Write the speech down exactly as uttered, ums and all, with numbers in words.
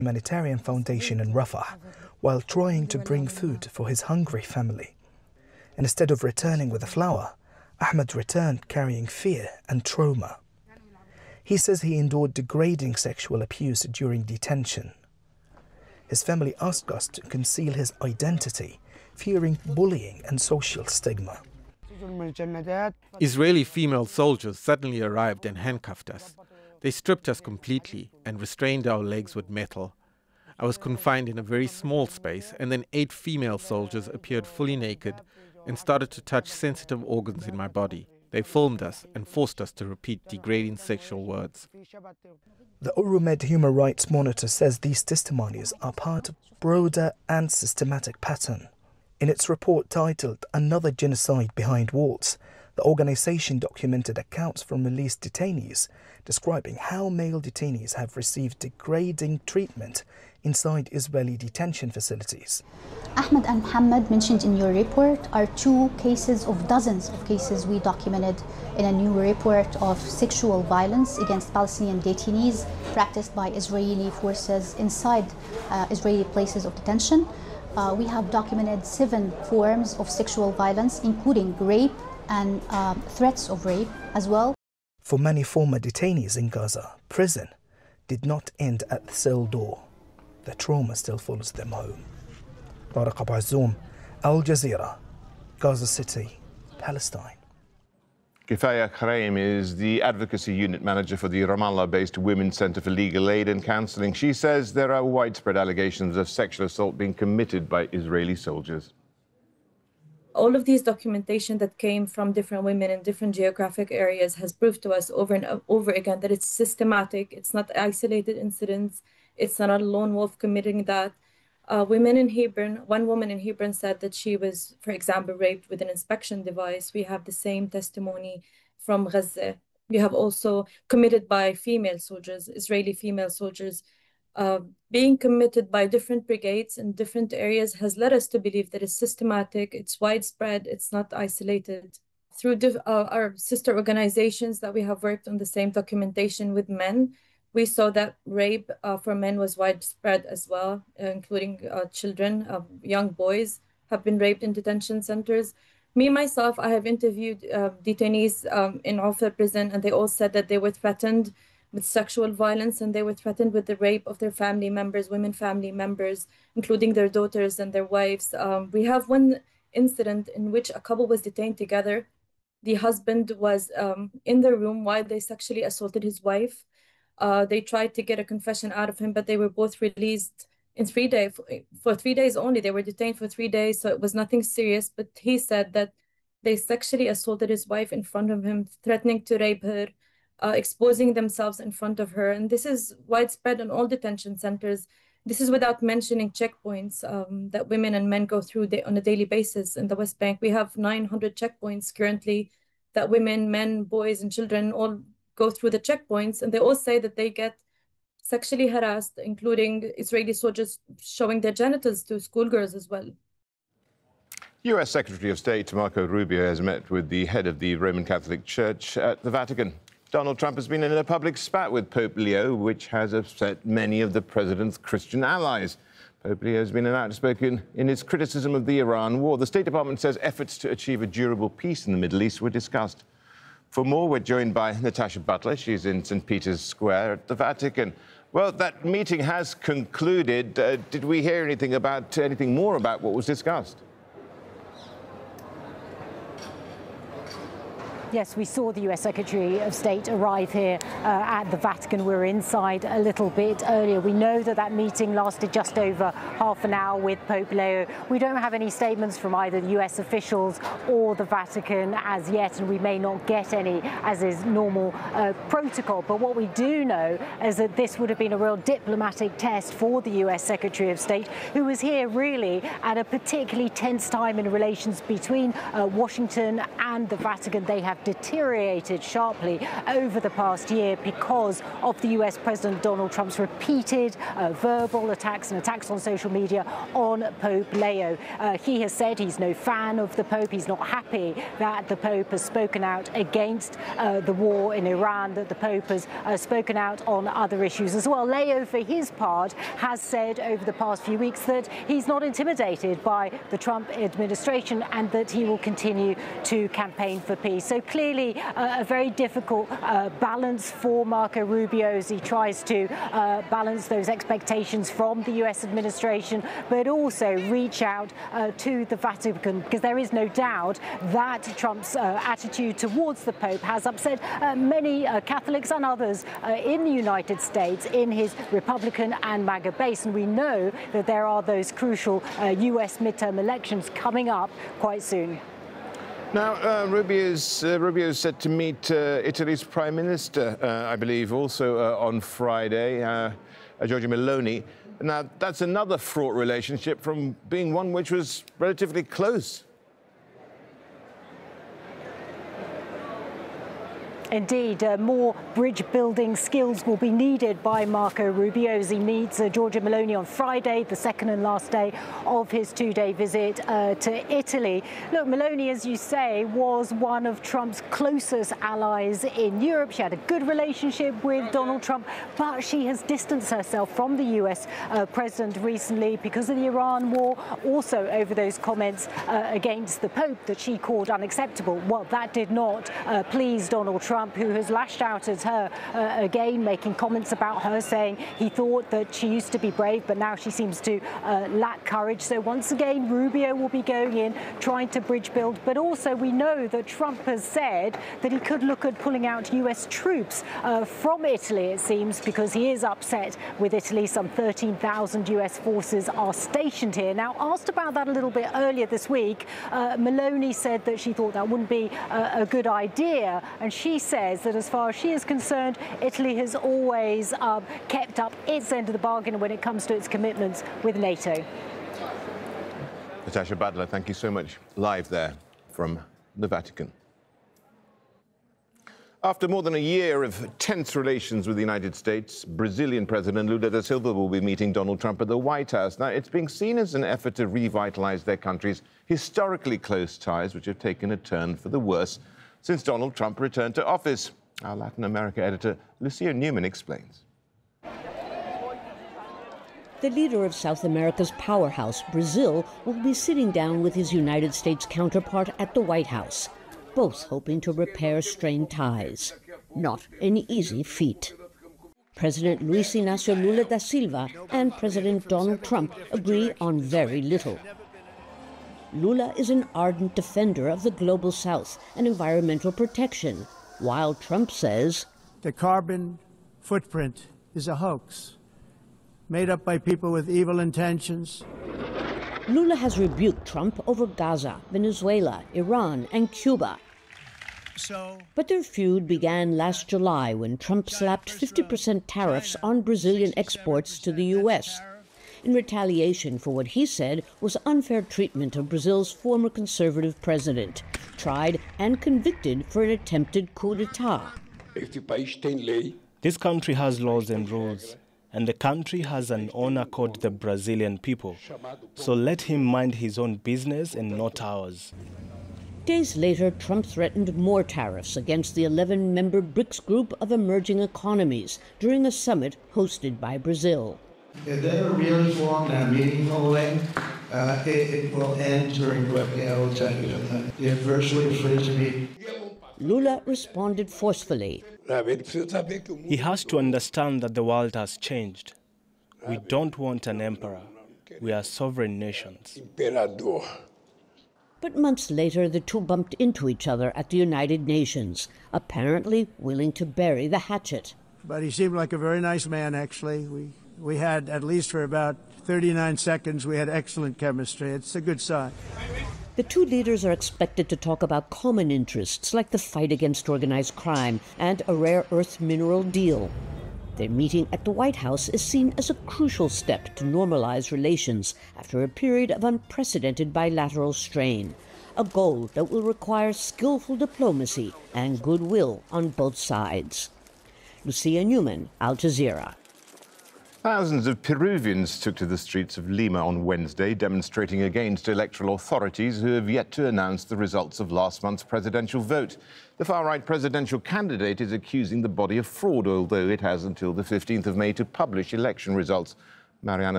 humanitarian foundation in Rafah while trying to bring food for his hungry family. And instead of returning with a flower, Ahmed returned carrying fear and trauma. He says he endured degrading sexual abuse during detention. His family asked us to conceal his identity, fearing bullying and social stigma. Israeli female soldiers suddenly arrived and handcuffed us. They stripped us completely and restrained our legs with metal. I was confined in a very small space, and then eight female soldiers appeared fully naked and started to touch sensitive organs in my body. They filmed us and forced us to repeat degrading sexual words. The Euromed Human Rights Monitor says these testimonies are part of a broader and systematic pattern. In its report titled Another Genocide Behind Walls, the organization documented accounts from released detainees describing how male detainees have received degrading treatment inside Israeli detention facilities. Ahmed and Mohammed, mentioned in your report, are two cases of dozens of cases we documented in a new report of sexual violence against Palestinian detainees practiced by Israeli forces inside uh, Israeli places of detention. Uh, we have documented seven forms of sexual violence, including rape and uh, threats of rape as well. For many former detainees in Gaza, prison did not end at the cell door. The trauma still follows them home. Tariq Abu Azzoum, Al Jazeera, Gaza City, Palestine. Kifaya Khareem is the advocacy unit manager for the Ramallah-based Women's Centre for Legal Aid and Counselling. She says there are widespread allegations of sexual assault being committed by Israeli soldiers. All of these documentation that came from different women in different geographic areas has proved to us over and over again that it's systematic, it's not isolated incidents, it's not a lone wolf committing that. Uh, women in Hebron, one woman in Hebron said that she was, for example, raped with an inspection device. We have the same testimony from Gaza. We have also committed by female soldiers, Israeli female soldiers. Uh, being committed by different brigades in different areas has led us to believe that it's systematic, it's widespread, it's not isolated. Through div uh, our sister organizations that we have worked on the same documentation with men, we saw that rape uh, for men was widespread as well, uh, including uh, children, uh, young boys have been raped in detention centers. Me, myself, I have interviewed uh, detainees um, in Offa prison, and they all said that they were threatened with sexual violence, and they were threatened with the rape of their family members, women family members, including their daughters and their wives. Um, we have one incident in which a couple was detained together. The husband was um, in the room while they sexually assaulted his wife. Uh, they tried to get a confession out of him, but they were both released in three days, for three days only. They were detained for three days, so it was nothing serious. But he said that they sexually assaulted his wife in front of him, threatening to rape her, uh, exposing themselves in front of her. And this is widespread in all detention centers. This is without mentioning checkpoints um, that women and men go through on a daily basis in the West Bank. We have nine hundred checkpoints currently that women, men, boys, and children all go through the checkpoints, and they all say that they get sexually harassed, including Israeli soldiers showing their genitals to schoolgirls as well. U S Secretary of State Marco Rubio has met with the head of the Roman Catholic Church at the Vatican. Donald Trump has been in a public spat with Pope Leo, which has upset many of the president's Christian allies. Pope Leo has been outspoken in his criticism of the Iran war. The State Department says efforts to achieve a durable peace in the Middle East were discussed. For more, we're joined by Natasha Butler. She's in Saint Peter's Square at the Vatican. Well, that meeting has concluded. Uh, did we hear anything about anything more about what was discussed? Yes, we saw the U S Secretary of State arrive here uh, at the Vatican. We were inside a little bit earlier. We know that that meeting lasted just over half an hour with Pope Leo. We don't have any statements from either the U S officials or the Vatican as yet, and we may not get any, as is normal uh, protocol. But what we do know is that this would have been a real diplomatic test for the U S Secretary of State, who was here really at a particularly tense time in relations between uh, Washington and the Vatican. They have deteriorated sharply over the past year because of the U S President Donald Trump's repeated uh, verbal attacks and attacks on social media on Pope Leo. Uh, he has said he's no fan of the Pope. He's not happy that the Pope has spoken out against uh, the war in Iran, that the Pope has uh, spoken out on other issues as well. Leo, for his part, has said over the past few weeks that he's not intimidated by the Trump administration and that he will continue to campaign for peace. So clearly uh, a very difficult uh, balance for Marco Rubio as he tries to uh, balance those expectations from the U S administration, but also reach out uh, to the Vatican, because there is no doubt that Trump's uh, attitude towards the Pope has upset uh, many uh, Catholics and others uh, in the United States in his Republican and MAGA base. And we know that there are those crucial uh, U S midterm elections coming up quite soon. Now, uh, Rubio's, uh, Rubio's set to meet uh, Italy's Prime Minister, uh, I believe, also uh, on Friday, uh, uh, Giorgia Meloni. Now, that's another fraught relationship from being one which was relatively close. Indeed, uh, more bridge-building skills will be needed by Marco Rubio as he meets uh, Giorgia Meloni on Friday, the second and last day of his two-day visit uh, to Italy. Look, Meloni, as you say, was one of Trump's closest allies in Europe. She had a good relationship with Donald Trump, but she has distanced herself from the U S uh, president recently because of the Iran war, also over those comments uh, against the Pope that she called unacceptable. Well, that did not uh, please Donald Trump, who has lashed out at her uh, again, making comments about her, saying he thought that she used to be brave, but now she seems to uh, lack courage. So once again, Rubio will be going in, trying to bridge build. But also we know that Trump has said that he could look at pulling out U S troops uh, from Italy, it seems, because he is upset with Italy. Some thirteen thousand U S forces are stationed here. Now, asked about that a little bit earlier this week, uh, Meloni said that she thought that wouldn't be a, a good idea. And she says that as far as she is concerned, Italy has always um, kept up its end of the bargain when it comes to its commitments with NATO. Natasha Badler, thank you so much. Live there from the Vatican. After more than a year of tense relations with the United States, Brazilian President Lula da Silva will be meeting Donald Trump at the White House. Now, it's being seen as an effort to revitalize their country's historically close ties, which have taken a turn for the worse since Donald Trump returned to office. Our Latin America editor, Lucia Newman, explains. The leader of South America's powerhouse, Brazil, will be sitting down with his United States counterpart at the White House, both hoping to repair strained ties. Not an easy feat. President Luis Inácio Lula da Silva and President Donald Trump agree on very little. Lula is an ardent defender of the global south and environmental protection, while Trump says the carbon footprint is a hoax, made up by people with evil intentions. Lula has rebuked Trump over Gaza, Venezuela, Iran, and Cuba. So, but their feud began last July when Trump slapped fifty percent tariffs on Brazilian exports to the U S in retaliation for what he said was unfair treatment of Brazil's former conservative president, tried and convicted for an attempted coup d'etat. This country has laws and rules, and the country has an honor called the Brazilian people. So let him mind his own business and not ours. Days later, Trump threatened more tariffs against the eleven-member BRICS group of emerging economies during a summit hosted by Brazil. If they are really formed in a meaningful way, uh, it, it will end during what I will tell you. The adversary is free to be. Lula responded forcefully. He has to understand that the world has changed. We don't want an emperor. We are sovereign nations. But months later, the two bumped into each other at the United Nations, apparently willing to bury the hatchet. But he seemed like a very nice man, actually. We, we had, at least for about thirty-nine seconds, we had excellent chemistry. It's a good sign. The two leaders are expected to talk about common interests like the fight against organized crime and a rare earth mineral deal. Their meeting at the White House is seen as a crucial step to normalize relations after a period of unprecedented bilateral strain. a goal that will require skillful diplomacy and goodwill on both sides. Lucia Newman, Al Jazeera. Thousands of Peruvians took to the streets of Lima on Wednesday, demonstrating against electoral authorities who have yet to announce the results of last month's presidential vote. The far-right presidential candidate is accusing the body of fraud, although it has until the fifteenth of May to publish election results. Mariana